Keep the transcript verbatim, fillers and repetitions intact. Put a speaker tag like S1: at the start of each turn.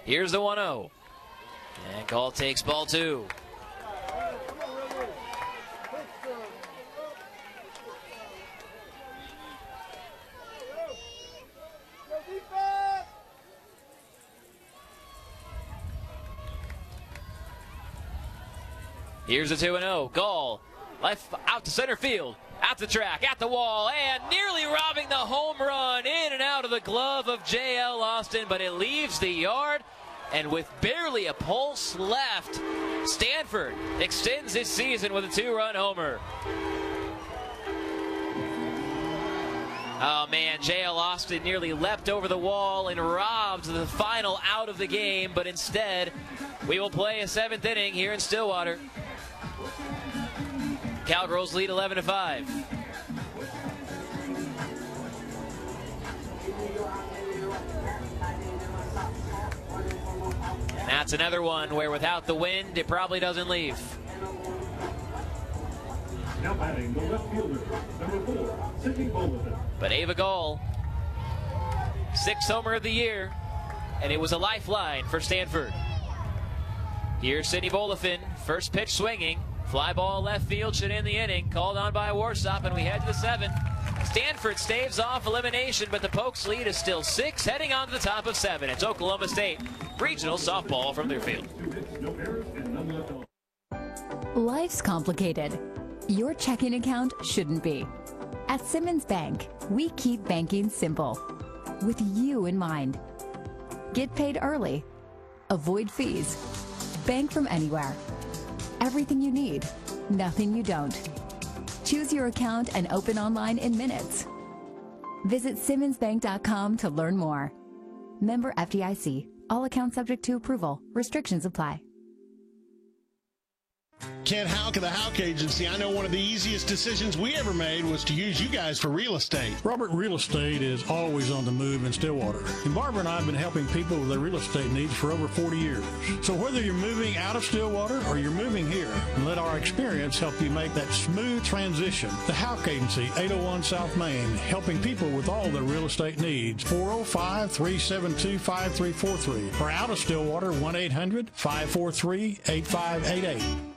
S1: Here's the one oh. And Gall takes ball two. Here's the two and oh. Gall, left out to center field, at the track, at the wall, and nearly robbing the home run in and out of the glove of J L Austin, but it leaves the yard. And with barely a pulse left, Stanford extends his season with a two-run homer. Oh man, J L Austin nearly leapt over the wall and robbed the final out of the game, but instead, we will play a seventh inning here in Stillwater. Cowgirls lead eleven to five. And that's another one where without the wind, it probably doesn't leave.
S2: Now batting the left fielder, number four, Sydney Bolden.
S1: But Ava Gall, sixth homer of the year, and it was a lifeline for Stanford. Here's Sydney Bolden, first pitch swinging. Fly ball left field should end the inning. Called on by Warsop, and we head to the seventh. Stanford staves off elimination, but the Pokes lead is still six, heading on to the top of seven. It's Oklahoma State regional softball from their field.
S3: Life's complicated. Your checking account shouldn't be. At Simmons Bank, we keep banking simple, with you in mind. Get paid early. Avoid fees. Bank from anywhere. Everything you need, nothing you don't. Choose your account and open online in minutes. Visit simmons bank dot com to learn more. Member F D I C. All accounts subject to approval. Restrictions apply.
S4: Ken Houck of the Houck Agency. I know one of the easiest decisions we ever made was to use you guys for real estate.
S5: Robert Real Estate is always on the move in Stillwater. And Barbara and I have been helping people with their real estate needs for over forty years. So whether you're moving out of Stillwater or you're moving here, let our experience help you make that smooth transition. The Houck Agency, eight oh one South Main, helping people with all their real estate needs. four oh five, three seven two, five three four three. Or out of Stillwater, one eight hundred, five four three, eight five eight eight.